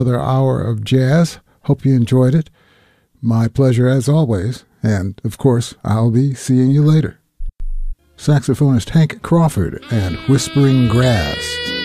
Another hour of jazz. Hope you enjoyed it. My pleasure as always. And, of course, I'll be seeing you later. Saxophonist Hank Crawford and Whispering Grass.